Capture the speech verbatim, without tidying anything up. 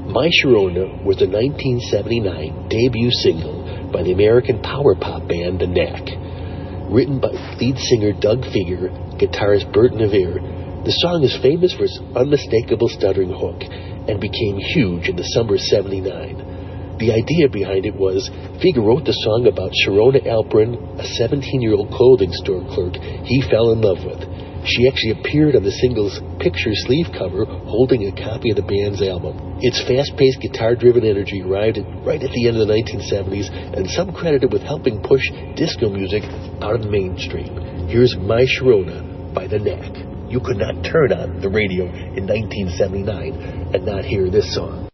My Sharona was the nineteen seventy-nine debut single by the American power pop band The Knack. Written by lead singer Doug Fieger, guitarist Bert Navier, the song is famous for its unmistakable stuttering hook and became huge in the summer of seventy-nine. The idea behind it was Fieger wrote the song about Sharona Alperin, a seventeen-year-old clothing store clerk he fell in love with. She actually appeared on the single's picture sleeve cover holding a copy of the band's album. Its fast-paced, guitar-driven energy arrived at, right at the end of the nineteen seventies, and some credit it with helping push disco music out of the mainstream. Here's My Sharona by The Knack. You could not turn on the radio in nineteen seventy-nine and not hear this song.